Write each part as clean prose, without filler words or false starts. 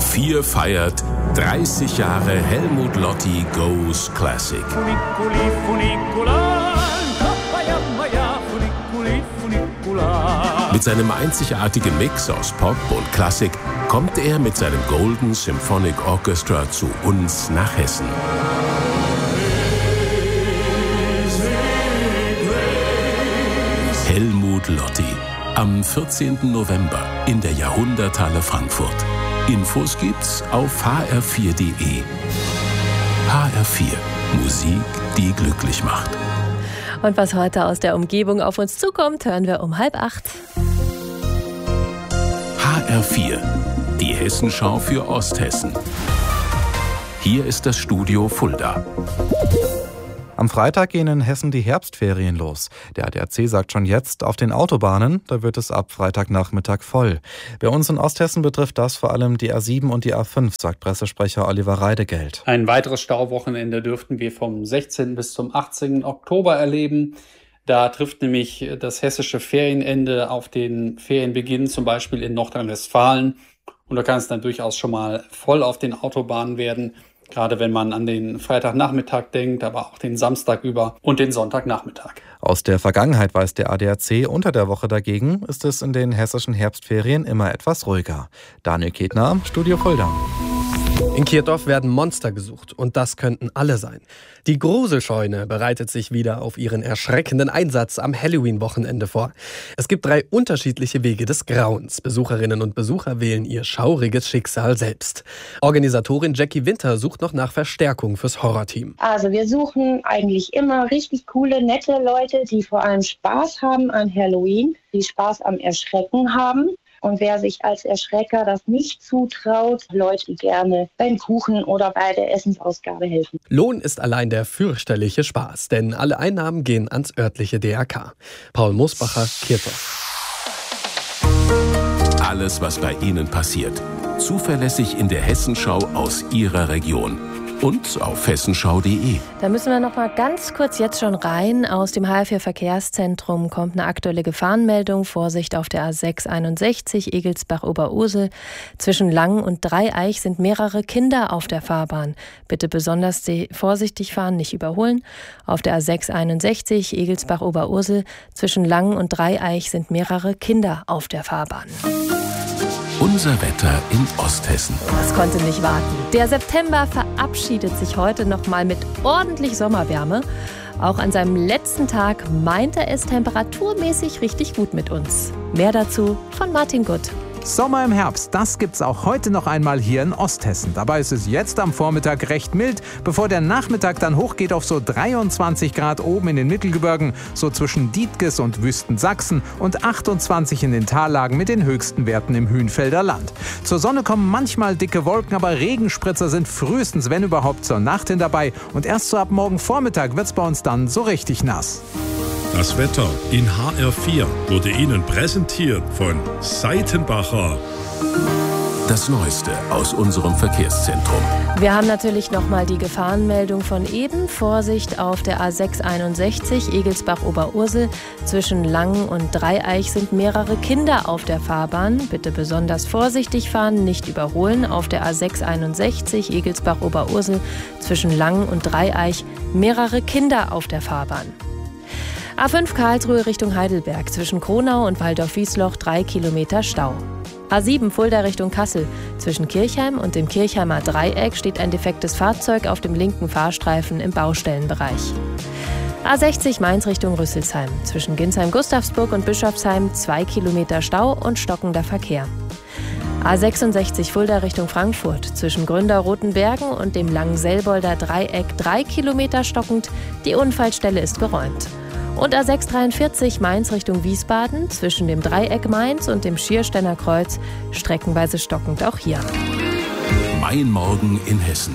HR4 feiert 30 Jahre Helmut Lotti Goes Classic. Mit seinem einzigartigen Mix aus Pop und Klassik kommt er mit seinem Golden Symphonic Orchestra zu uns nach Hessen. Helmut Lotti. Am 14. November in der Jahrhunderthalle Frankfurt. Infos gibt's auf hr4.de. HR4. Musik, die glücklich macht. Und was heute aus der Umgebung auf uns zukommt, hören wir um 7:30. HR4. Die Hessenschau für Osthessen. Hier ist das Studio Fulda. Am Freitag gehen in Hessen die Herbstferien los. Der ADAC sagt schon jetzt, auf den Autobahnen, da wird es ab Freitagnachmittag voll. Bei uns in Osthessen betrifft das vor allem die A7 und die A5, sagt Pressesprecher Oliver Reidegeld. Ein weiteres Stauwochenende dürften wir vom 16. bis zum 18. Oktober erleben. Da trifft nämlich das hessische Ferienende auf den Ferienbeginn, zum Beispiel in Nordrhein-Westfalen. Und da kann es dann durchaus schon mal voll auf den Autobahnen werden. Gerade wenn man an den Freitagnachmittag denkt, aber auch den Samstag über und den Sonntagnachmittag. Aus der Vergangenheit weiß der ADAC, unter der Woche dagegen ist es in den hessischen Herbstferien immer etwas ruhiger. Daniel Ketner, Studio Fulda. In Kirchdorf werden Monster gesucht und das könnten alle sein. Die Gruselscheune bereitet sich wieder auf ihren erschreckenden Einsatz am Halloween-Wochenende vor. Es gibt 3 unterschiedliche Wege des Grauens. Besucherinnen und Besucher wählen ihr schauriges Schicksal selbst. Organisatorin Jackie Winter sucht noch nach Verstärkung fürs Horrorteam. Also wir suchen eigentlich immer richtig coole, nette Leute, die vor allem Spaß haben an Halloween, die Spaß am Erschrecken haben. Und wer sich als Erschrecker das nicht zutraut, Leute, die gerne beim Kuchen oder bei der Essensausgabe helfen. Lohn ist allein der fürchterliche Spaß, denn alle Einnahmen gehen ans örtliche DRK. Paul Mosbacher, Kirchdorf. Alles, was bei Ihnen passiert. Zuverlässig in der Hessenschau aus Ihrer Region. Und auf hessenschau.de. Da müssen wir noch mal ganz kurz jetzt schon rein. Aus dem HR4 Verkehrszentrum kommt eine aktuelle Gefahrenmeldung. Vorsicht auf der A661 Egelsbach-Oberursel. Zwischen Langen und Dreieich sind mehrere Kinder auf der Fahrbahn. Bitte besonders vorsichtig fahren, nicht überholen. Auf der A661 Egelsbach-Oberursel zwischen Langen und Dreieich sind mehrere Kinder auf der Fahrbahn. Unser Wetter in Osthessen. Das konnte nicht warten. Der September verabschiedet sich heute noch mal mit ordentlich Sommerwärme. Auch an seinem letzten Tag meint er es temperaturmäßig richtig gut mit uns. Mehr dazu von Martin Gutt. Sommer im Herbst, das gibt's auch heute noch einmal hier in Osthessen. Dabei ist es jetzt am Vormittag recht mild, bevor der Nachmittag dann hochgeht auf so 23 Grad oben in den Mittelgebirgen, so zwischen Dietges und Wüstensachsen und 28 in den Tallagen mit den höchsten Werten im Hünfelder Land. Zur Sonne kommen manchmal dicke Wolken, aber Regenspritzer sind frühestens, wenn überhaupt, zur Nacht hin dabei. Und erst so ab morgen Vormittag wird's bei uns dann so richtig nass. Das Wetter in HR4 wurde Ihnen präsentiert von Seitenbacher. Das Neueste aus unserem Verkehrszentrum. Wir haben natürlich nochmal die Gefahrenmeldung von eben. Vorsicht auf der A661 Egelsbach-Oberursel. Zwischen Langen und Dreieich sind mehrere Kinder auf der Fahrbahn. Bitte besonders vorsichtig fahren, nicht überholen. Auf der A661 Egelsbach-Oberursel zwischen Langen und Dreieich mehrere Kinder auf der Fahrbahn. A5 Karlsruhe Richtung Heidelberg, zwischen Kronau und Waldorf-Wiesloch 3 Kilometer Stau. A7 Fulda Richtung Kassel, zwischen Kirchheim und dem Kirchheimer Dreieck steht ein defektes Fahrzeug auf dem linken Fahrstreifen im Baustellenbereich. A60 Mainz Richtung Rüsselsheim, zwischen Ginsheim-Gustavsburg und Bischofsheim 2 Kilometer Stau und stockender Verkehr. A66 Fulda Richtung Frankfurt, zwischen Gründa-Rotenbergen und dem Langenselbolder Dreieck 3 Kilometer stockend, die Unfallstelle ist geräumt. Und A643 Mainz Richtung Wiesbaden, zwischen dem Dreieck Mainz und dem Schiersteiner Kreuz, streckenweise stockend auch hier. Mein Morgen in Hessen.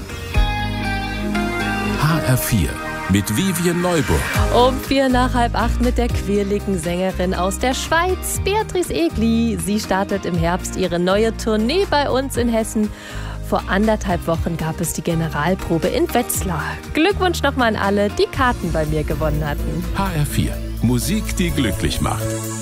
HR4 mit Vivian Neuburg. Um 7:45 mit der quirligen Sängerin aus der Schweiz, Beatrice Egli. Sie startet im Herbst ihre neue Tournee bei uns in Hessen. Vor 1,5 Wochen gab es die Generalprobe in Wetzlar. Glückwunsch nochmal an alle, die Karten bei mir gewonnen hatten. HR4. Musik, die glücklich macht.